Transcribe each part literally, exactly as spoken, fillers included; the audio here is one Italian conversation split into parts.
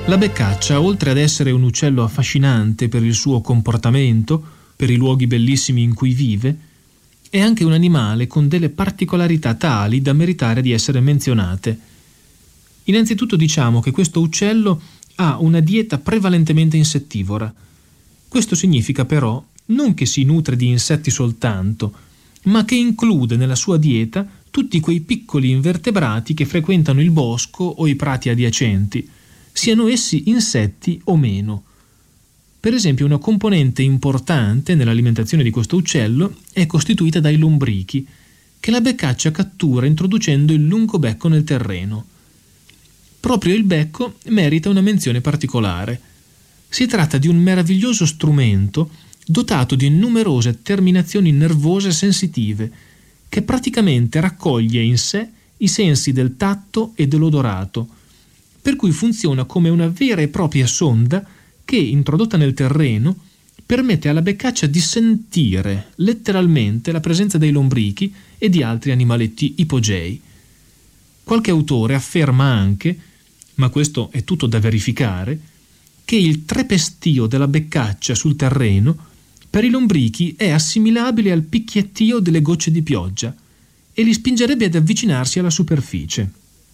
La beccaccia, oltre ad essere un uccello affascinante per il suo comportamento, per i luoghi bellissimi in cui vive, è anche un animale con delle particolarità tali da meritare di essere menzionate. Innanzitutto diciamo che questo uccello ha una dieta prevalentemente insettivora. Questo significa però non che si nutre di insetti soltanto, ma che include nella sua dieta tutti quei piccoli invertebrati che frequentano il bosco o i prati adiacenti, siano essi insetti o meno. Per esempio, una componente importante nell'alimentazione di questo uccello è costituita dai lombrichi, che la beccaccia cattura introducendo il lungo becco nel terreno. Proprio il becco merita una menzione particolare. Si tratta di un meraviglioso strumento dotato di numerose terminazioni nervose sensitive, che praticamente raccoglie in sé i sensi del tatto e dell'odorato, per cui funziona come una vera e propria sonda che, introdotta nel terreno, permette alla beccaccia di sentire letteralmente la presenza dei lombrichi e di altri animaletti ipogei. Qualche autore afferma anche, ma questo è tutto da verificare, che il trepestio della beccaccia sul terreno per i lombrichi è assimilabile al picchiettio delle gocce di pioggia e li spingerebbe ad avvicinarsi alla superficie.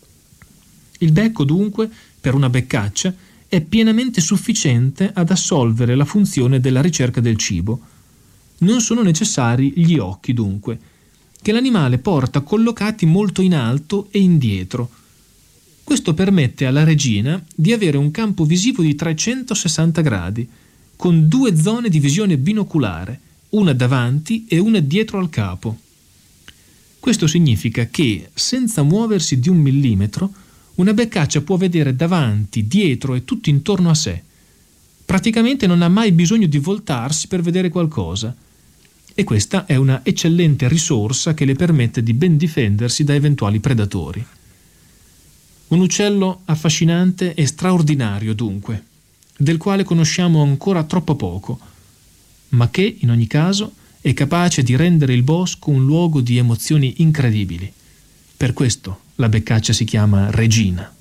Il becco, dunque, per una beccaccia, è pienamente sufficiente ad assolvere la funzione della ricerca del cibo. Non sono necessari gli occhi, dunque, che l'animale porta collocati molto in alto e indietro. Questo permette alla regina di avere un campo visivo di trecentosessanta gradi, con due zone di visione binoculare, una davanti e una dietro al capo. Questo significa che, senza muoversi di un millimetro, una beccaccia può vedere davanti, dietro e tutto intorno a sé. Praticamente non ha mai bisogno di voltarsi per vedere qualcosa. E questa è una eccellente risorsa che le permette di ben difendersi da eventuali predatori. Un uccello affascinante e straordinario, dunque, del quale conosciamo ancora troppo poco, ma che, in ogni caso, è capace di rendere il bosco un luogo di emozioni incredibili. Per questo la beccaccia si chiama regina.